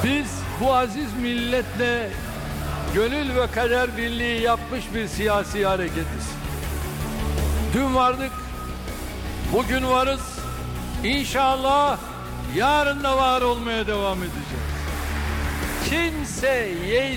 Biz bu aziz milletle gönül ve kader birliği yapmış bir siyasi hareketiz. Dün vardık, bugün varız. İnşallah yarın da var olmaya devam edeceğiz. Kimse